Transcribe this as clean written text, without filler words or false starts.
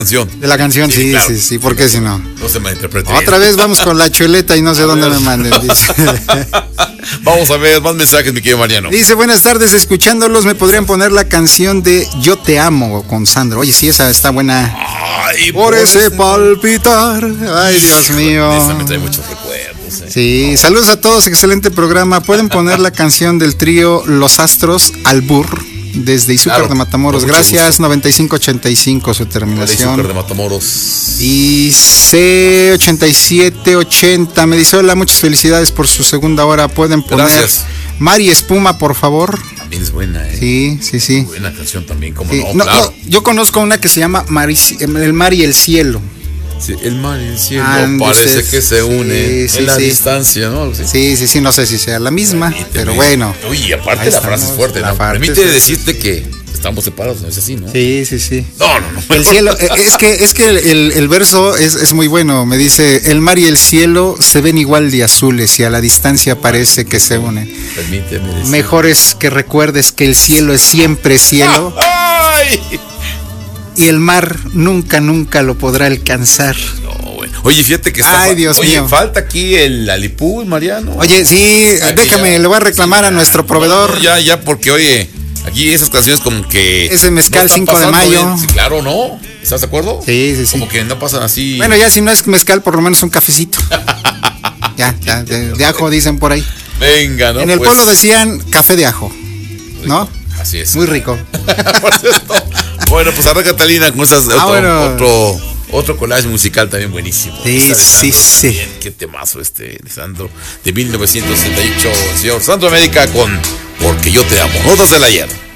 De la canción, sí, claro. sí, porque si no. No se malinterprete. Otra vez vamos con la chuleta y no sé dónde me manden, dice. Vamos a ver más mensajes, mi querido Mariano. Dice, buenas tardes, escuchándolos, ¿me podrían poner la canción de Yo te amo con Sandro? Oye, sí, esa está buena. Ay, por ese palpitar. Ay, Dios mío. Esa me trae muchos recuerdos. Sí, saludos a todos, excelente programa. ¿Pueden poner la canción del trío Los Astros Albur? Desde Izúcar Claro, de Matamoros, gracias, 9585 su terminación. Izúcar de Matamoros. Y C8780 me dice, hola, muchas felicidades por su segunda hora. ¿Pueden poner Mar y Espuma, por favor? También es buena, Sí. Buena canción también, como sí. no, claro. No, yo conozco una que se llama El Mar y el Cielo. Sí, el mar y el cielo parece que se unen en la distancia, ¿no? Sí, no sé si sea la misma, pero bueno. Uy, aparte la frase es fuerte, ¿no? Permite decirte que estamos separados, ¿no es así, no? Sí. No. El cielo, es que el verso es muy bueno, me dice, el mar y el cielo se ven igual de azules y a la distancia parece que se unen. Permíteme decir. Mejor es que recuerdes que el cielo es siempre cielo. ¡Ay! Y el mar nunca lo podrá alcanzar. No, bueno. Oye, fíjate que está. Ay, Dios mío. Falta aquí el Alipú, Mariano. Oye, sí, déjame, le voy a reclamar a nuestro proveedor. Ya, porque, oye, aquí esas canciones como que. Ese mezcal no 5 de mayo. Sí, claro, ¿no? ¿Estás de acuerdo? Sí. Como que no pasan así. Bueno, ya si no es mezcal, por lo menos un cafecito. ya, de ajo dicen por ahí. Venga, ¿no? En el pueblo decían café de ajo, ¿no? Así es. Muy rico. Por cierto. Bueno, pues ahora Catalina con esas otro collage musical también buenísimo. Sí. Bien, qué temazo de Sandro de 1968, el señor Sandro América con Porque yo te amo. Notas del ayer.